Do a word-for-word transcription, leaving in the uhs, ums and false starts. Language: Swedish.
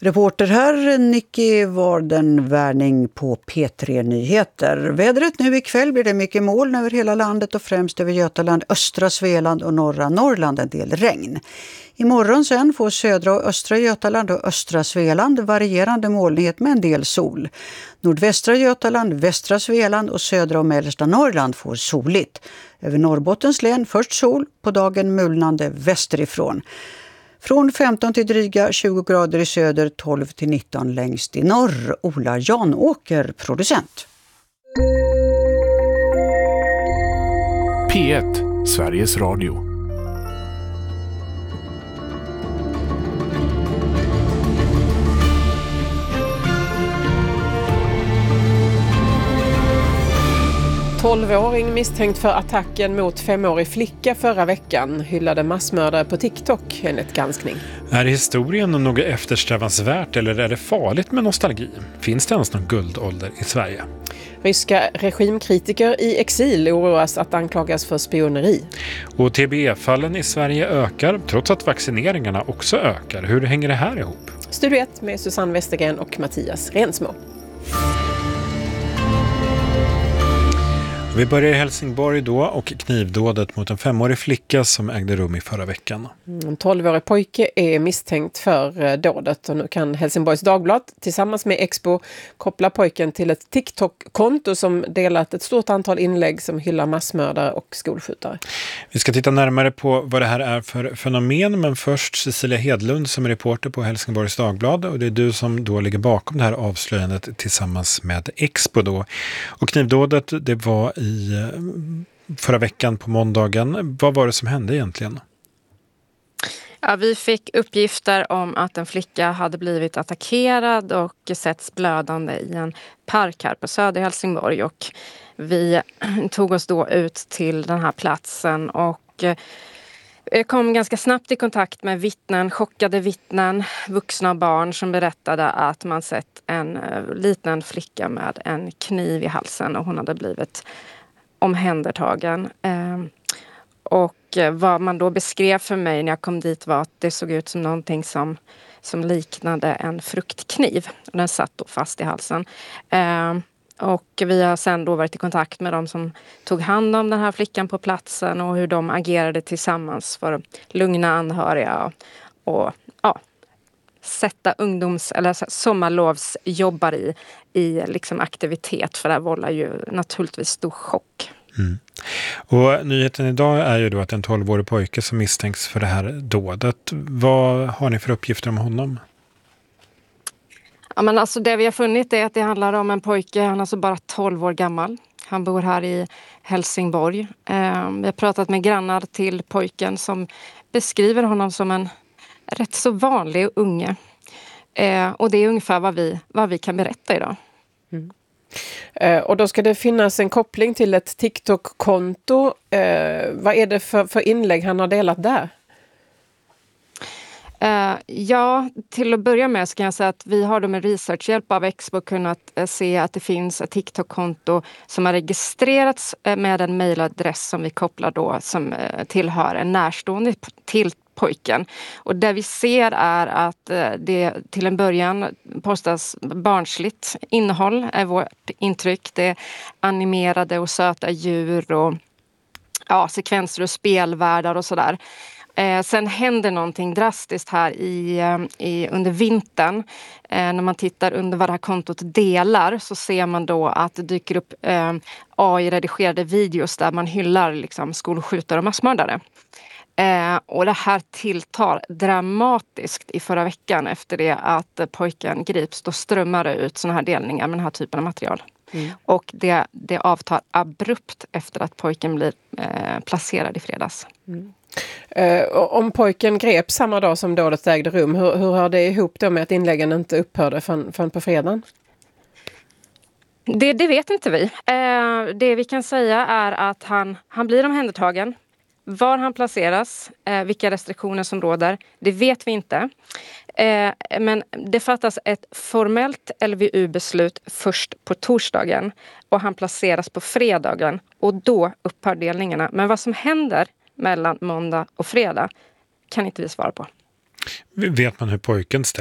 Reporter här, Nicky Wardenvärning på P tre Nyheter. Vädret nu ikväll blir det mycket moln över hela landet och främst över Götaland, östra Svealand och norra Norrland en del regn. Imorgon sen får södra och östra Götaland och östra Svealand varierande molnighet med en del sol. Nordvästra Götaland, västra Svealand och södra och mellersta Norrland får soligt. Över Norrbottens län först sol, på dagen mulnande västerifrån. Från femton till dryga tjugo grader i söder, tolv till nitton längst i norr. Ola Janåker, producent. P ett, Sveriges Radio. tolvåring misstänkt för attacken mot femårig flicka förra veckan hyllade massmördare på TikTok enligt granskning. Är historien något eftersträvansvärt eller är det farligt med nostalgi? Finns det ens någon guldålder i Sverige? Ryska regimkritiker i exil oroas att anklagas för spioneri. Och T B E-fallen i Sverige ökar trots att vaccineringarna också ökar. Hur hänger det här ihop? Studio ett med Susanne Westergren och Mattias Rensmo. Vi börjar i Helsingborg då och knivdådet mot en femårig flicka som ägde rum i förra veckan. En tolvårig pojke är misstänkt för dådet och nu kan Helsingborgs Dagblad tillsammans med Expo koppla pojken till ett TikTok-konto som delat ett stort antal inlägg som hyllar massmördare och skolskjutare. Vi ska titta närmare på vad det här är för fenomen, men först Cecilia Hedlund som är reporter på Helsingborgs Dagblad, och det är du som då ligger bakom det här avslöjandet tillsammans med Expo då. Och knivdådet, det var i förra veckan på måndagen. Vad var det som hände egentligen? Ja, vi fick uppgifter om att en flicka hade blivit attackerad och setts blödande i en park här på söder Helsingborg, och vi tog oss då ut till den här platsen och kom ganska snabbt i kontakt med vittnen, chockade vittnen, vuxna och barn som berättade att man sett en liten flicka med en kniv i halsen och hon hade blivit omhändertagen. Och vad man då beskrev för mig när jag kom dit var att det såg ut som någonting som, som liknade en fruktkniv. Den satt då fast i halsen. Och vi har sen då varit i kontakt med de som tog hand om den här flickan på platsen och hur de agerade tillsammans för att lugna anhöriga och, och ja, sätta ungdoms- eller sommarlovsjobbar i, i liksom aktivitet, för det här vållar ju naturligtvis stor chock. Mm. Och nyheten idag är ju då att en tolvårig pojke som misstänks för det här dådet. Vad har ni för uppgifter om honom? Ja, men alltså det vi har funnit är att det handlar om en pojke, han är alltså bara tolv år gammal. Han bor här i Helsingborg. Eh, vi har pratat med grannar till pojken som beskriver honom som en rätt så vanlig unge. Eh, och det är ungefär vad vi, vad vi kan berätta idag. Mm. Eh, och då ska det finnas en koppling till ett TikTok-konto. Eh, vad är det för, för inlägg han har delat där? Uh, ja, till att börja med så kan jag säga att vi har då med researchhjälp av Expo kunnat uh, se att det finns ett TikTok-konto som har registrerats uh, med en mejladress som vi kopplar då som uh, tillhör en närstående p- till pojken. Och det vi ser är att uh, det till en början postas barnsligt innehåll är vårt intryck. Det är animerade och söta djur och ja, sekvenser och spelvärldar och sådär. Eh, sen händer någonting drastiskt här i, i, under vintern. Eh, när man tittar under vad det här kontot delar så ser man då att det dyker upp eh, A I-redigerade videos där man hyllar liksom, skolskjutare och massmördare. Eh, och det här tilltar dramatiskt i förra veckan efter det att pojken grips. Då strömmar det ut såna här delningar med den här typen av material. Mm. Och det, det avtar abrupt efter att pojken blir eh, placerad i fredags. Mm. Uh, om pojken grep samma dag som dådet ägde rum, hur, hur hör det ihop då med att inläggen inte upphörde förrän, förrän på fredagen? Det, det vet inte vi. Uh, det vi kan säga är att han, han blir omhändertagen. Var han placeras, uh, vilka restriktioner som råder, det vet vi inte. Uh, men det fattas ett formellt L V U-beslut först på torsdagen och han placeras på fredagen och då upphör delningarna. Men vad som händer mellan måndag och fredag kan inte vi svara på. Vet man hur pojken ställer